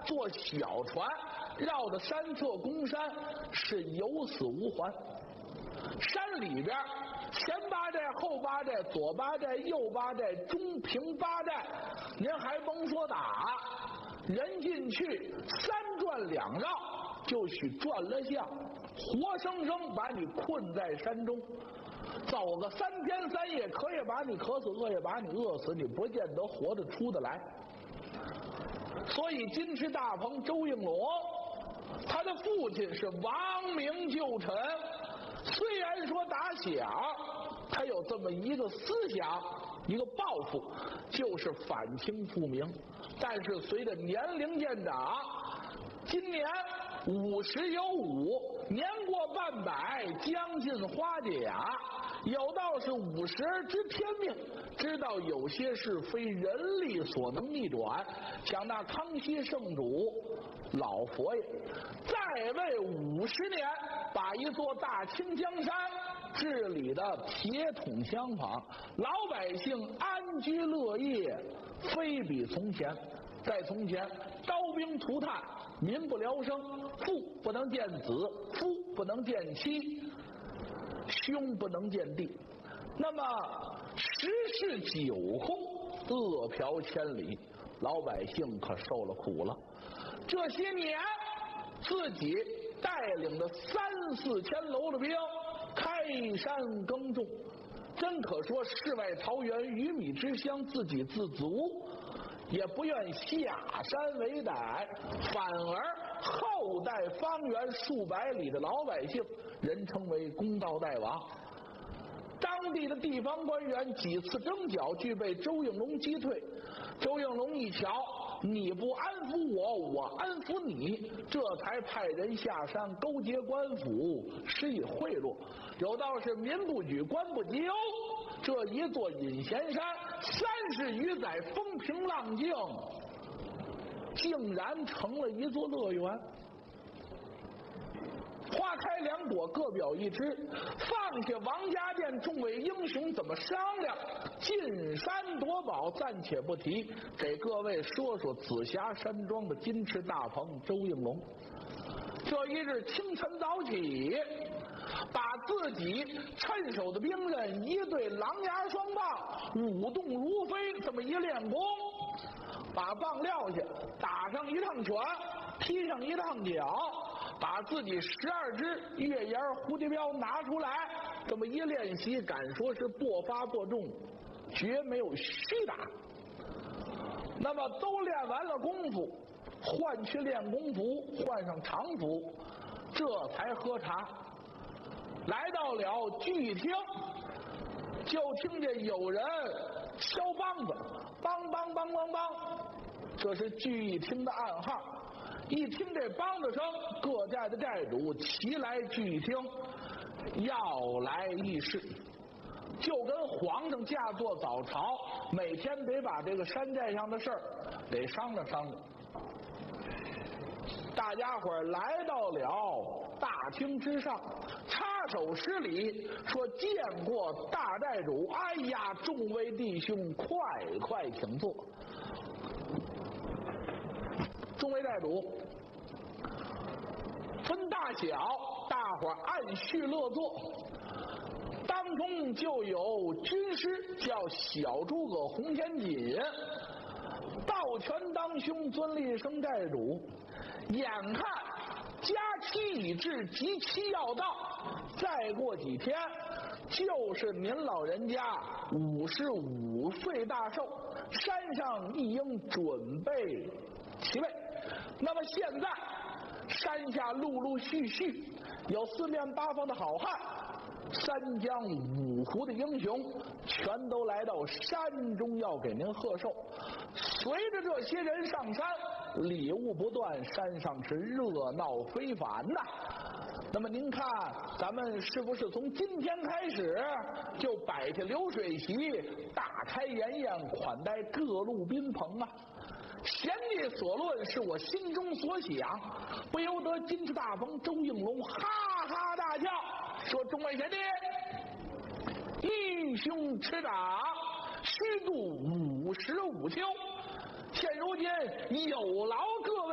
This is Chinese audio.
坐小船绕着山侧攻山，是有死无还。山里边前八寨后八寨左八寨右八寨中平八寨，您还甭说打，人进去三转两绕就许转了相，活生生把你困在山中，走个3天3夜，渴也把你渴死，饿也把你饿死，你不见得活得出得来。所以金翅大鹏周应龙，他的父亲是亡明旧臣，虽然说打小他有这么一个思想，一个抱负，就是反清复明，但是随着年龄渐长，今年50有5，年过半百，将近花甲，有道是50而知天命，知道有些事非人力所能逆转。想那康熙圣主老佛爷在位50年，把一座大清江山治理的铁桶相仿，老百姓安居乐业，非比从前。在从前，刀兵涂炭，民不聊生，父不能见子，夫不能见妻，兄不能见弟。那么时事酒空，饿殍千里，老百姓可受了苦了。这些年自己带领着3、4千楼的兵开山耕种，真可说世外桃源，鱼米之乡，自给自足，也不愿下山为歹，反而后代方圆数百里的老百姓，人称为公道大王。当地的地方官员几次征剿，俱被周应龙击退。周应龙一瞧，你不安抚我，我安抚你，这才派人下山勾结官府，施以贿赂。有道是民不举，官不及忧。这一座隐贤山，30余载风平浪静，竟然成了一座乐园。花开两朵，各表一枝。放下王家店众位英雄怎么商量？进山夺宝暂且不提，给各位说说紫霞山庄的金翅大鹏周应龙。这一日清晨早起，把自己趁手的兵刃一对狼牙双棒舞动如飞，这么一练功，把棒撂下，打上一趟拳，踢上一趟脚，把自己12支月牙蝴蝶镖拿出来，这么一练习，敢说是不发不中，绝没有虚打。那么都练完了功夫，换去练功服，换上常服，这才喝茶。来到了聚义厅，就听见有人敲梆子，梆梆梆梆梆，这是聚义厅的暗号。一听这梆子声，各寨的寨主齐来聚义厅，要来议事，就跟皇上驾坐早朝，每天得把这个山寨上的事儿得商量商量。大家伙来到了大厅之上，插手施礼，说见过大寨主。哎呀，众位弟兄，快快请坐。众位寨主分大小，大伙按序乐坐。当中就有军师叫小诸葛洪天锦，抱拳当胸，尊了一声寨主。眼看佳期已至，吉期要到，再过几天就是您老人家55岁大寿，山上一应准备齐备。那么现在山下陆陆续续有4面8方的好汉，3江5湖的英雄，全都来到山中要给您贺寿。随着这些人上山，礼物不断，山上是热闹非凡呐。那么您看，咱们是不是从今天开始就摆下流水席，大开筵宴，款待各路宾朋啊？贤弟所论是我心中所想，不由得金翅大鹏周应龙哈哈大叫，说：“众位贤弟，义兄持掌，虚度55秋，现如今有劳各